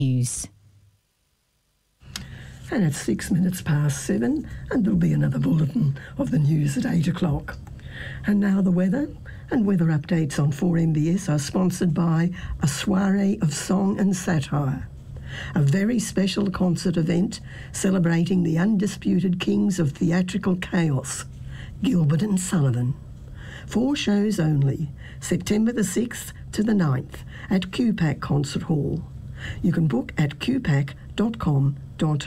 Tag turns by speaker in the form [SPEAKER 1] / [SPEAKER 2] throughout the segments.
[SPEAKER 1] News.
[SPEAKER 2] And it's 6 minutes past 7, and there'll be another bulletin of the news at 8 o'clock. And now the weather, and weather updates on 4MBS are sponsored by a soiree of song and satire, a very special concert event celebrating the undisputed kings of theatrical chaos, Gilbert and Sullivan. 4 shows only, September the 6th to the 9th at QPAC Concert Hall. You can book at qpac.com.au.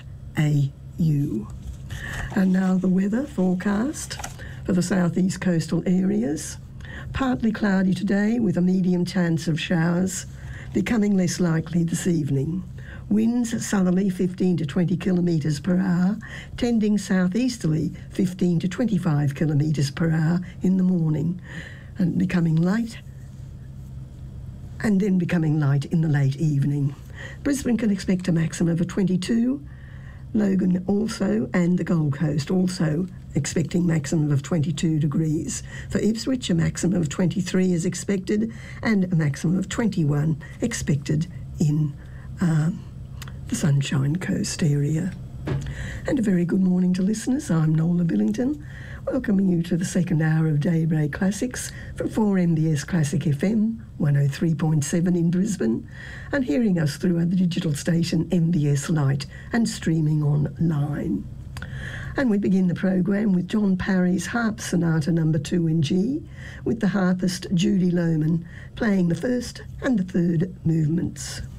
[SPEAKER 2] And now the weather forecast for the southeast coastal areas. Partly cloudy today with a medium chance of showers, becoming less likely this evening. Winds southerly 15 to 20 kilometres per hour, tending southeasterly 15 to 25 kilometres per hour in the morning, and becoming light, and then becoming light in the late evening. Brisbane can expect a maximum of 22, Logan also, and the Gold Coast also expecting maximum of 22 degrees. For Ipswich, a maximum of 23 is expected, and a maximum of 21 expected in the Sunshine Coast area. And a very good morning to listeners. I'm Nola Billington, welcoming you to the second hour of Daybreak Classics from 4MBS Classic FM 103.7 in Brisbane, and hearing us through our digital station MBS Lite and streaming online. And we begin the program with John Parry's Harp Sonata No. 2 in G, with the harpist Judy Lohman playing the first and the third movements.